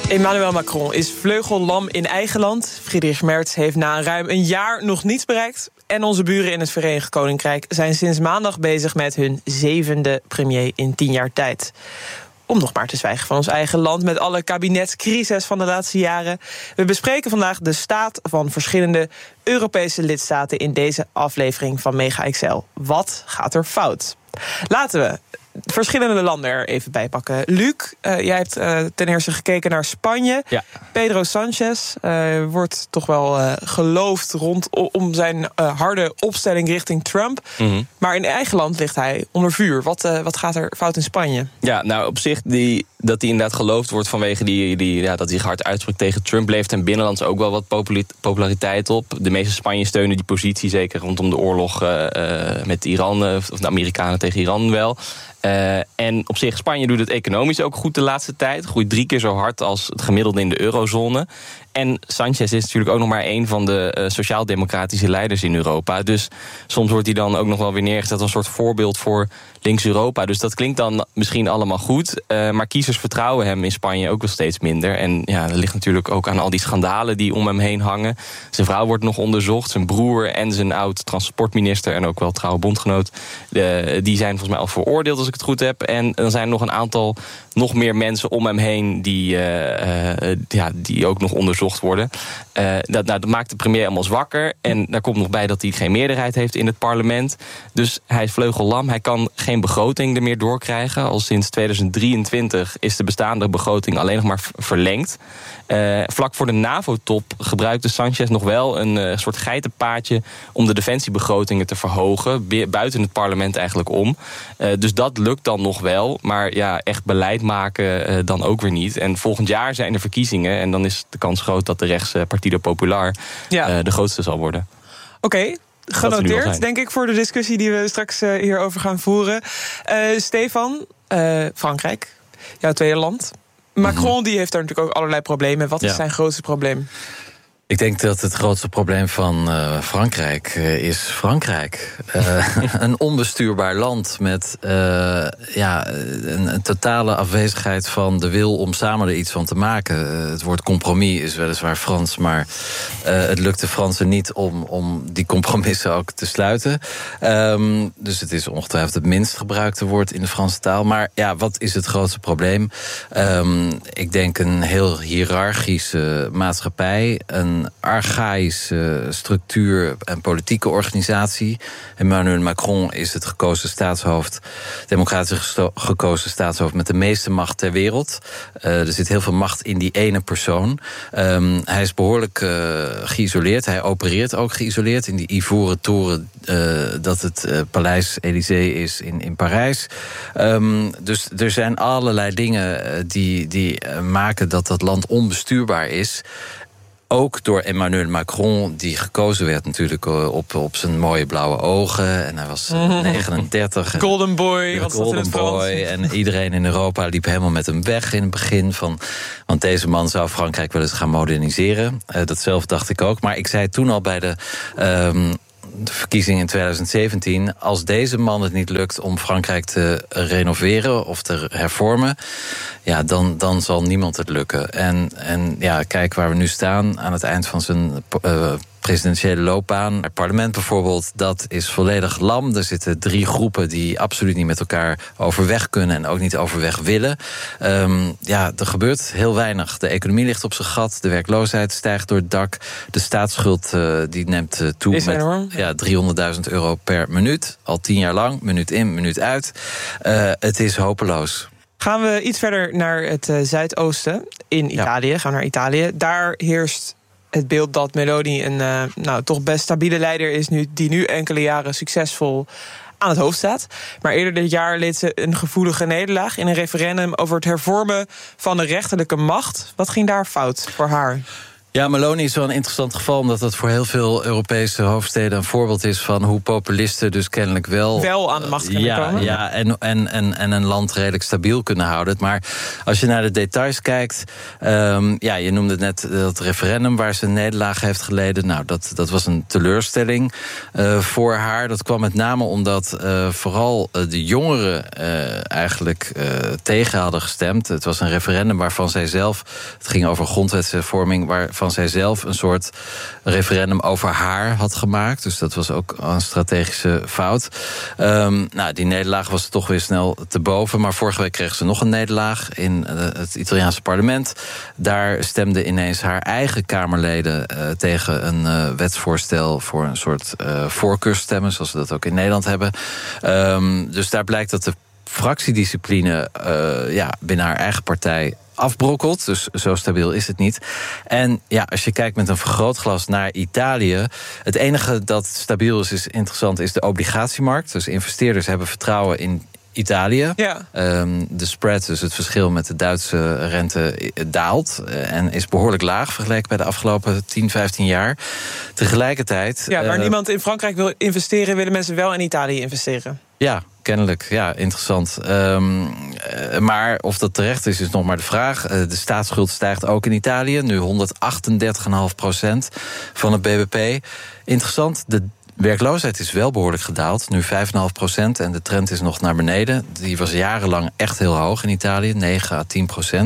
Emmanuel Macron is vleugellam in eigen land. Friedrich Merz heeft na ruim een jaar nog niets bereikt. En onze buren in het Verenigd Koninkrijk zijn sinds maandag bezig met hun 7e premier in 10 jaar tijd. Om nog maar te zwijgen van ons eigen land met alle kabinetscrises van de laatste jaren. We bespreken vandaag de staat van verschillende Europese lidstaten in deze aflevering van Mega XL. Wat gaat er fout? Laten we verschillende landen er even bij pakken. Luc, jij hebt ten eerste gekeken naar Spanje. Ja. Pedro Sánchez wordt toch wel geloofd rondom zijn harde opstelling richting Trump. Mm-hmm. Maar in eigen land ligt hij onder vuur. Wat gaat er fout in Spanje? Ja, nou op zich dat hij inderdaad geloofd wordt vanwege dat hij zich hard uitspreekt tegen Trump, levert hem binnenlands ook wel wat populariteit op. De meeste Spanje steunen die positie, zeker rondom de oorlog met Iran, of de Amerikanen tegen Iran wel. En op zich, Spanje doet het economisch ook goed de laatste tijd. Groeit 3 keer zo hard als het gemiddelde in de eurozone. En Sánchez is natuurlijk ook nog maar een van de sociaal-democratische leiders in Europa. Dus soms wordt hij dan ook nog wel weer neergezet als een soort voorbeeld voor links-Europa. Dus dat klinkt dan misschien allemaal goed. Maar kiezers vertrouwen hem in Spanje ook wel steeds minder. En ja, dat ligt natuurlijk ook aan al die schandalen die om hem heen hangen. Zijn vrouw wordt nog onderzocht. Zijn broer en zijn oud-transportminister en ook wel trouwe bondgenoot, die zijn volgens mij al veroordeeld als ik het goed heb. En dan zijn er nog een aantal, nog meer mensen om hem heen die ook nog onderzocht worden. Dat maakt de premier allemaal zwakker. En daar komt nog bij dat hij geen meerderheid heeft in het parlement. Dus hij is vleugellam. Hij kan geen begroting er meer doorkrijgen. Al sinds 2023 is de bestaande begroting alleen nog maar verlengd. Vlak voor de NAVO-top gebruikte Sánchez nog wel een soort geitenpaadje om de defensiebegrotingen te verhogen. Buiten het parlement eigenlijk om. Dus dat lukt dan nog wel. Maar ja, echt beleid maken dan ook weer niet. En volgend jaar zijn er verkiezingen. En dan is de kans groot dat de rechtse Partido Popular de grootste zal worden. Oké. Genoteerd, denk ik, voor de discussie die we straks hierover gaan voeren. Stefan, Frankrijk, jouw tweede land. Macron die heeft daar natuurlijk ook allerlei problemen. Wat is zijn grootste probleem? Ik denk dat het grootste probleem van Frankrijk is Frankrijk. Een onbestuurbaar land met een totale afwezigheid van de wil om samen er iets van te maken. Het woord compromis is weliswaar Frans, maar het lukt de Fransen niet om die compromissen ook te sluiten. Dus het is ongetwijfeld het minst gebruikte woord in de Franse taal. Maar ja, wat is het grootste probleem? Ik denk een heel hiërarchische maatschappij, een archaïsche structuur en politieke organisatie. Emmanuel Macron is het gekozen staatshoofd, democratisch gekozen staatshoofd met de meeste macht ter wereld. Er zit heel veel macht in die ene persoon. Hij is behoorlijk geïsoleerd. Hij opereert ook geïsoleerd in die ivoren toren dat het Paleis Élysée is in Parijs. Dus er zijn allerlei dingen die maken dat land onbestuurbaar is. Ook door Emmanuel Macron, die gekozen werd natuurlijk op zijn mooie blauwe ogen. En hij was 39. Golden boy, wat staat in het Frans? En iedereen in Europa liep helemaal met hem weg in het begin. Want deze man zou Frankrijk wel eens gaan moderniseren. Dat zelf dacht ik ook. Maar ik zei toen al bij de verkiezing in 2017... als deze man het niet lukt om Frankrijk te renoveren of te hervormen, ja, dan zal niemand het lukken. En ja, kijk waar we nu staan aan het eind van zijn presidentiële loopbaan. Het parlement bijvoorbeeld, dat is volledig lam. Er zitten 3 groepen die absoluut niet met elkaar overweg kunnen en ook niet overweg willen. Er gebeurt heel weinig. De economie ligt op zijn gat, de werkloosheid stijgt door het dak, de staatsschuld die neemt toe is met €300.000 per minuut. Al 10 jaar lang, minuut in, minuut uit. Het is hopeloos. Gaan we iets verder naar het zuidoosten, in Italië. Gaan we naar Italië. Daar heerst het beeld dat Meloni een toch best stabiele leider is, die nu enkele jaren succesvol aan het hoofd staat. Maar eerder dit jaar leed ze een gevoelige nederlaag in een referendum over het hervormen van de rechterlijke macht. Wat ging daar fout voor haar? Ja, Meloni is wel een interessant geval, omdat het voor heel veel Europese hoofdsteden een voorbeeld is van hoe populisten dus kennelijk wel aan de macht kunnen komen. Ja, en een land redelijk stabiel kunnen houden. Maar als je naar de details kijkt, je noemde net dat referendum waar ze een nederlaag heeft geleden. Nou, dat was een teleurstelling voor haar. Dat kwam met name omdat vooral de jongeren eigenlijk tegen hadden gestemd. Het was een referendum waarvan zij zelf, het ging over grondwetshervorming, waarvan zij zelf een soort referendum over haar had gemaakt. Dus dat was ook een strategische fout. Die nederlaag was toch weer snel te boven. Maar vorige week kreeg ze nog een nederlaag in het Italiaanse parlement. Daar stemden ineens haar eigen Kamerleden tegen een wetsvoorstel voor een soort voorkeursstemmen, zoals we dat ook in Nederland hebben. Dus daar blijkt dat de fractiediscipline binnen haar eigen partij afbrokkelt. Dus zo stabiel is het niet. En ja, als je kijkt met een vergrootglas naar Italië, het enige dat stabiel is interessant, is de obligatiemarkt. Dus investeerders hebben vertrouwen in Italië. Ja. De spread, dus het verschil met de Duitse rente, daalt en is behoorlijk laag vergeleken bij de afgelopen 10, 15 jaar. Tegelijkertijd, waar niemand in Frankrijk wil investeren, willen mensen wel in Italië investeren. Ja, kennelijk. Ja, interessant. Maar of dat terecht is nog maar de vraag. De staatsschuld stijgt ook in Italië. Nu 138,5% van het BBP. Interessant, de werkloosheid is wel behoorlijk gedaald. Nu 5,5% en de trend is nog naar beneden. Die was jarenlang echt heel hoog in Italië. 9 à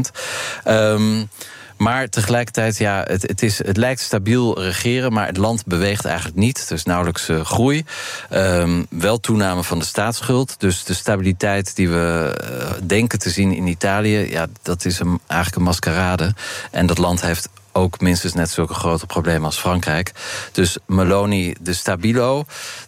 10%. Maar tegelijkertijd, het lijkt stabiel regeren, maar het land beweegt eigenlijk niet. Dus nauwelijks groei. Wel toename van de staatsschuld. Dus de stabiliteit die we denken te zien in Italië, dat is eigenlijk een maskerade. En dat land heeft ook minstens net zulke grote problemen als Frankrijk. Dus Meloni, de stabilo,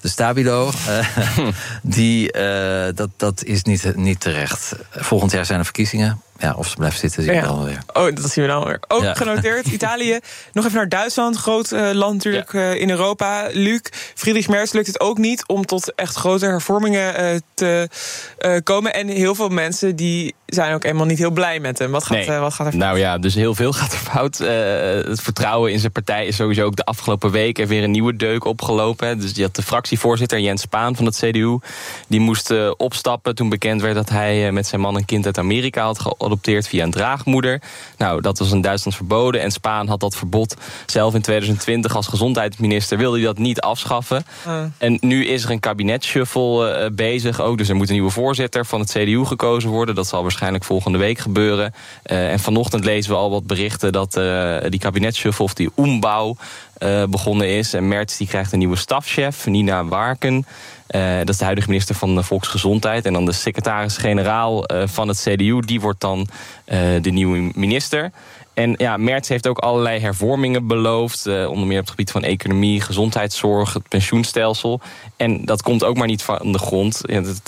dat is niet terecht. Volgend jaar zijn er verkiezingen. Ja, of ze blijft zitten, zie je dan weer. Oh, dat zien we dan weer. Ook genoteerd. Italië. Nog even naar Duitsland. Groot land natuurlijk in Europa. Luc, Friedrich Merz lukt het ook niet om tot echt grote hervormingen te komen. En heel veel mensen die zijn ook eenmaal niet heel blij met hem. Wat gaat er fout? Nou ja, dus heel veel gaat er fout. Het vertrouwen in zijn partij is sowieso ook de afgelopen week er weer een nieuwe deuk opgelopen. Dus die had de fractievoorzitter Jens Spahn van het CDU. Die moest opstappen toen bekend werd dat hij met zijn man een kind uit Amerika had geadopteerd via een draagmoeder. Nou, dat was in Duitsland verboden. En Spahn had dat verbod zelf in 2020 als gezondheidsminister. Wilde hij dat niet afschaffen. En nu is er een kabinetsshuffle bezig ook. Dus er moet een nieuwe voorzitter van het CDU gekozen worden. Dat zal waarschijnlijk volgende week gebeuren. En vanochtend lezen we al wat berichten dat die kabinetsshuffle of die ombouw begonnen is. En Merz die krijgt een nieuwe stafchef, Nina Warken. Dat is de huidige minister van Volksgezondheid. En dan de secretaris-generaal van het CDU, die wordt dan de nieuwe minister. En ja, Merz heeft ook allerlei hervormingen beloofd. Onder meer op het gebied van economie, gezondheidszorg, het pensioenstelsel. En dat komt ook maar niet van de grond.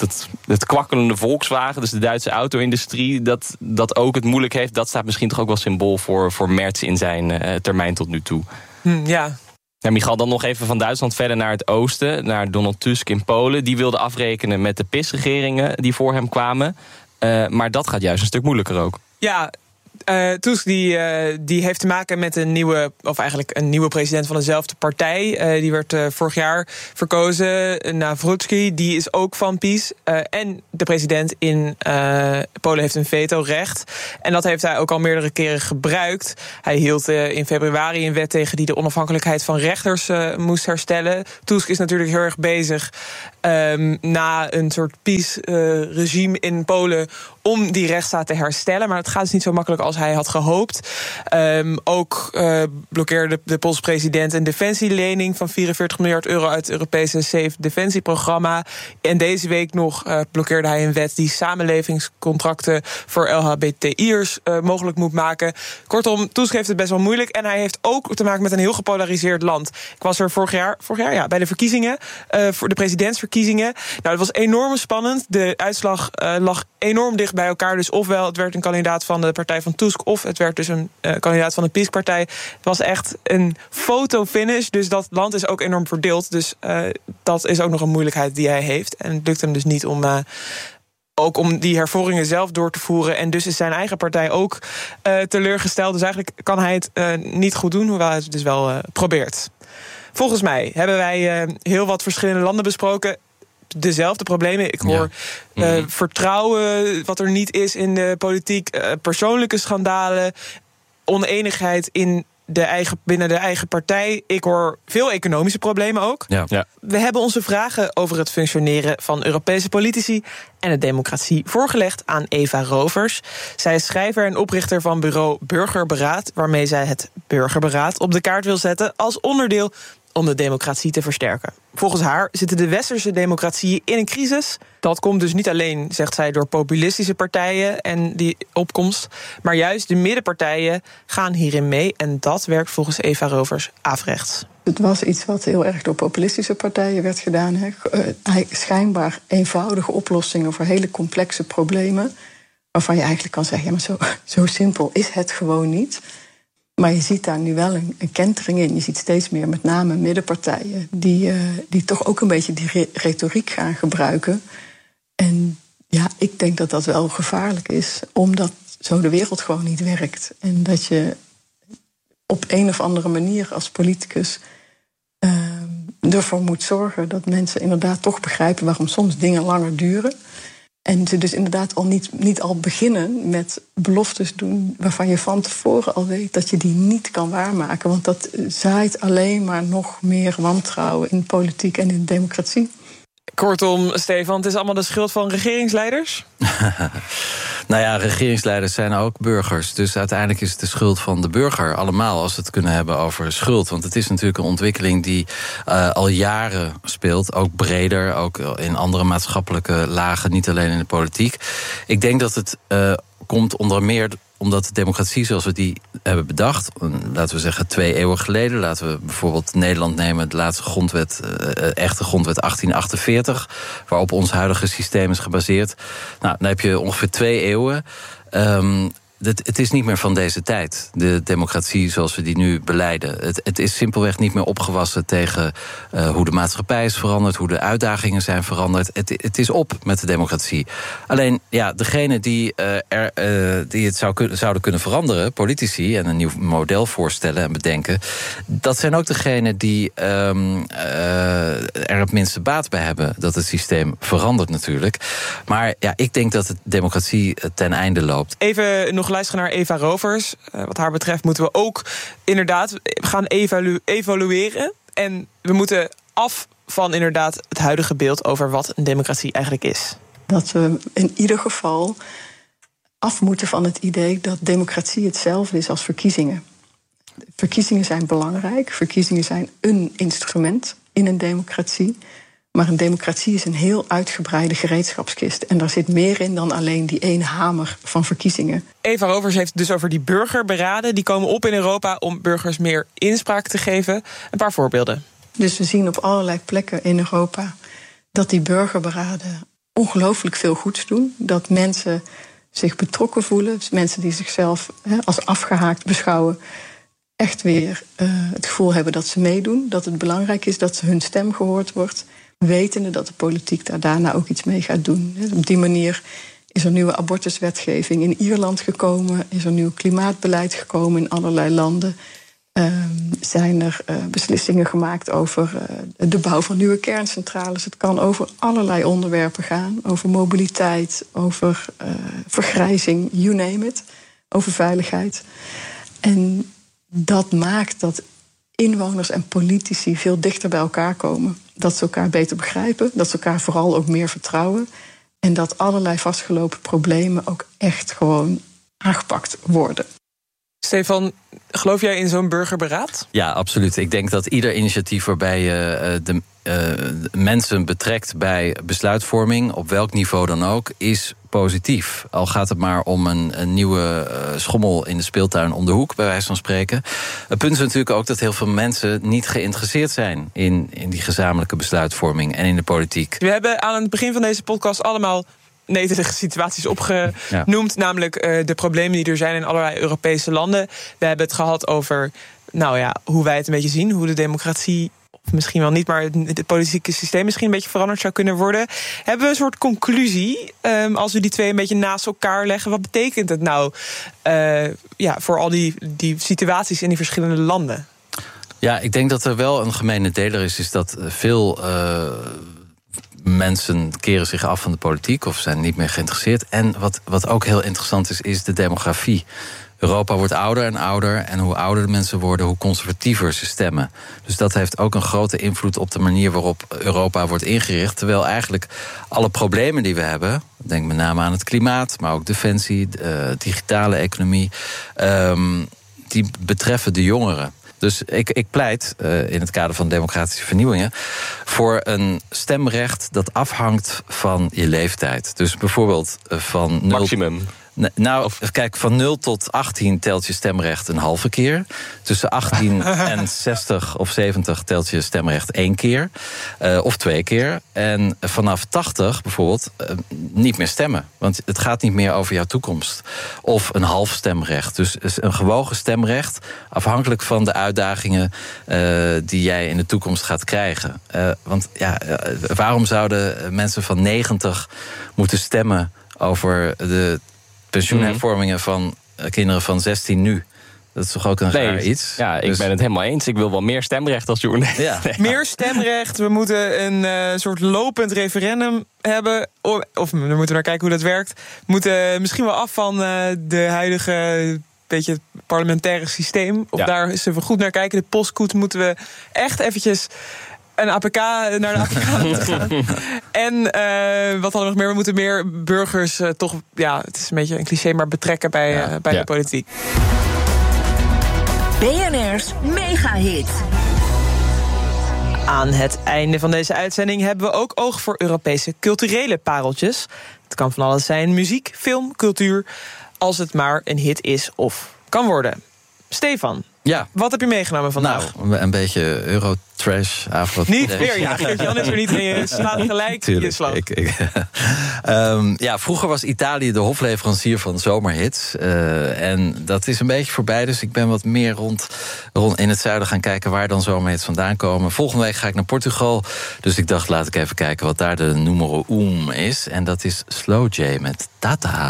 Het kwakkelende Volkswagen, dus de Duitse auto-industrie, dat ook het moeilijk heeft, dat staat misschien toch ook wel symbool voor Merz in zijn termijn tot nu toe. Ja. Ja, Michal, dan nog even van Duitsland verder naar het oosten, naar Donald Tusk in Polen. Die wilde afrekenen met de PiS-regeringen die voor hem kwamen. Maar dat gaat juist een stuk moeilijker ook. Ja, Tusk die heeft te maken met een nieuwe president van dezelfde partij. Die werd vorig jaar verkozen. Nawrocki, die is ook van PiS. En de president in Polen heeft een vetorecht. En dat heeft hij ook al meerdere keren gebruikt. Hij hield in februari een wet tegen die de onafhankelijkheid van rechters moest herstellen. Tusk is natuurlijk heel erg bezig na een soort PiS-regime in Polen om die rechtsstaat te herstellen. Maar het gaat dus niet zo makkelijk als hij had gehoopt. Ook blokkeerde de Poolse president een defensielening van 44 miljard euro uit het Europese Safe Defensieprogramma. En deze week nog blokkeerde hij een wet die samenlevingscontracten voor LHBTI'ers mogelijk moet maken. Kortom, Tusk heeft het best wel moeilijk. En hij heeft ook te maken met een heel gepolariseerd land. Ik was er vorig jaar bij de verkiezingen, voor de presidentsverkiezingen. Nou, dat was enorm spannend. De uitslag lag enorm dicht bij elkaar. Dus ofwel het werd een kandidaat van de partij van Tusk, of het werd dus een kandidaat van de PiS-partij. Het was echt een fotofinish. Dus dat land is ook enorm verdeeld. Dus dat is ook nog een moeilijkheid die hij heeft. En het lukt hem dus niet om ook om die hervormingen zelf door te voeren. En dus is zijn eigen partij ook teleurgesteld. Dus eigenlijk kan hij het niet goed doen, hoewel hij het dus wel probeert. Volgens mij hebben wij heel wat verschillende landen besproken. Dezelfde problemen. Ik hoor vertrouwen wat er niet is in de politiek. Persoonlijke schandalen. Oneenigheid binnen de eigen partij. Ik hoor veel economische problemen ook. Ja. We hebben onze vragen over het functioneren van Europese politici en de democratie voorgelegd aan Eva Rovers. Zij is schrijver en oprichter van bureau Burgerberaad, waarmee zij het burgerberaad op de kaart wil zetten als onderdeel om de democratie te versterken. Volgens haar zitten de westerse democratieën in een crisis. Dat komt dus niet alleen, zegt zij, door populistische partijen en die opkomst, maar juist de middenpartijen gaan hierin mee. En dat werkt volgens Eva Rovers averechts. Het was iets wat heel erg door populistische partijen werd gedaan. Schijnbaar eenvoudige oplossingen voor hele complexe problemen, waarvan je eigenlijk kan zeggen, ja, maar zo simpel is het gewoon niet. Maar je ziet daar nu wel een kentering in. Je ziet steeds meer, met name middenpartijen, die toch ook een beetje die retoriek gaan gebruiken. En ja, ik denk dat dat wel gevaarlijk is, omdat zo de wereld gewoon niet werkt. En dat je op een of andere manier als politicus ervoor moet zorgen dat mensen inderdaad toch begrijpen waarom soms dingen langer duren. En ze dus inderdaad al niet al beginnen met beloftes doen waarvan je van tevoren al weet dat je die niet kan waarmaken. Want dat zaait alleen maar nog meer wantrouwen in politiek en in democratie. Kortom, Stefan, het is allemaal de schuld van regeringsleiders? Nou ja, regeringsleiders zijn ook burgers. Dus uiteindelijk is het de schuld van de burger allemaal, als we het kunnen hebben over schuld. Want het is natuurlijk een ontwikkeling die al jaren speelt. Ook breder, ook in andere maatschappelijke lagen, niet alleen in de politiek. Ik denk dat het komt onder meer omdat de democratie zoals we die hebben bedacht, laten we zeggen 2 eeuwen geleden, laten we bijvoorbeeld Nederland nemen, de laatste grondwet, echte grondwet 1848, waarop ons huidige systeem is gebaseerd. Nou, dan heb je ongeveer 2 eeuwen. Het is niet meer van deze tijd, de democratie zoals we die nu beleiden. Het is simpelweg niet meer opgewassen tegen hoe de maatschappij is veranderd, hoe de uitdagingen zijn veranderd. Het is op met de democratie. Alleen, ja, degene die het zouden kunnen veranderen, politici, en een nieuw model voorstellen en bedenken, dat zijn ook degenen die er het minste baat bij hebben dat het systeem verandert natuurlijk. Maar ja, ik denk dat de democratie ten einde loopt. Even nog luisteren naar Eva Rovers. Wat haar betreft moeten we ook inderdaad gaan evalueren. En we moeten af van inderdaad het huidige beeld over wat een democratie eigenlijk is. Dat we in ieder geval af moeten van het idee dat democratie hetzelfde is als verkiezingen. Verkiezingen zijn belangrijk. Verkiezingen zijn een instrument in een democratie. Maar een democratie is een heel uitgebreide gereedschapskist. En daar zit meer in dan alleen die ene hamer van verkiezingen. Eva Rovers heeft het dus over die burgerberaden. Die komen op in Europa om burgers meer inspraak te geven. Een paar voorbeelden. Dus we zien op allerlei plekken in Europa dat die burgerberaden ongelooflijk veel goeds doen. Dat mensen zich betrokken voelen. Mensen die zichzelf als afgehaakt beschouwen, echt weer het gevoel hebben dat ze meedoen. Dat het belangrijk is dat hun stem gehoord wordt, wetende dat de politiek daar daarna ook iets mee gaat doen. Op die manier is er nieuwe abortuswetgeving in Ierland gekomen, is er nieuw klimaatbeleid gekomen in allerlei landen. Zijn er beslissingen gemaakt over de bouw van nieuwe kerncentrales. Het kan over allerlei onderwerpen gaan. Over mobiliteit, over vergrijzing, you name it. Over veiligheid. En dat maakt dat inwoners en politici veel dichter bij elkaar komen. Dat ze elkaar beter begrijpen. Dat ze elkaar vooral ook meer vertrouwen. En dat allerlei vastgelopen problemen ook echt gewoon aangepakt worden. Stefan, geloof jij in zo'n burgerberaad? Ja, absoluut. Ik denk dat ieder initiatief waarbij je de mensen betrekt bij besluitvorming, op welk niveau dan ook, is positief. Al gaat het maar om een nieuwe schommel in de speeltuin om de hoek, bij wijze van spreken. Het punt is natuurlijk ook dat heel veel mensen niet geïnteresseerd zijn in die gezamenlijke besluitvorming en in de politiek. We hebben aan het begin van deze podcast allemaal netelige situaties opgenoemd. Ja. Namelijk de problemen die er zijn in allerlei Europese landen. We hebben het gehad over hoe wij het een beetje zien, hoe de democratie misschien wel niet, maar het politieke systeem misschien een beetje veranderd zou kunnen worden. Hebben we een soort conclusie, als we die twee een beetje naast elkaar leggen? Wat betekent het nou voor al die situaties in die verschillende landen? Ja, ik denk dat er wel een gemene deler is dat veel mensen keren zich af van de politiek of zijn niet meer geïnteresseerd. En wat ook heel interessant is de demografie. Europa wordt ouder en ouder. En hoe ouder de mensen worden, hoe conservatiever ze stemmen. Dus dat heeft ook een grote invloed op de manier waarop Europa wordt ingericht. Terwijl eigenlijk alle problemen die we hebben, denk met name aan het klimaat, maar ook defensie, digitale economie, die betreffen de jongeren. Dus ik pleit in het kader van democratische vernieuwingen voor een stemrecht dat afhangt van je leeftijd. Dus bijvoorbeeld van 0... Maximum. Nou, kijk, van 0 tot 18 telt je stemrecht een halve keer. Tussen 18 en 60 of 70 telt je stemrecht 1 keer. Of 2 keer. En vanaf 80 bijvoorbeeld niet meer stemmen. Want het gaat niet meer over jouw toekomst. Of een half stemrecht. Dus een gewogen stemrecht, afhankelijk van de uitdagingen die jij in de toekomst gaat krijgen. Want waarom zouden mensen van 90 moeten stemmen over de pensioenhervormingen van kinderen van 16 nu? Dat is toch ook een raar iets? Ja, ik ben het helemaal eens. Ik wil wel meer stemrecht als journalist. Ja. Meer stemrecht. We moeten een soort lopend referendum hebben. Of we moeten naar kijken hoe dat werkt. We moeten misschien wel af van de huidige beetje parlementaire systeem. Of daar eens even goed naar kijken. De postkoets moeten we echt eventjes naar de APK moeten gaan. En wat hadden we nog meer? We moeten meer burgers toch, het is een beetje een cliché, maar betrekken bij de politiek. BNR's Megahit. Aan het einde van deze uitzending hebben we ook oog voor Europese culturele pareltjes. Het kan van alles zijn: muziek, film, cultuur, als het maar een hit is of kan worden. Stefan, wat heb je meegenomen vandaag? Nou, een beetje Eurotrash. Niet weer, Geert-Jan is er niet in. Je slaat gelijk in je slag. Vroeger was Italië de hofleverancier van zomerhits. En dat is een beetje voorbij. Dus ik ben wat meer rond in het zuiden gaan kijken waar dan zomerhits vandaan komen. Volgende week ga ik naar Portugal. Dus ik dacht, laat ik even kijken wat daar de numero 1 is. En dat is Slow J met Tata.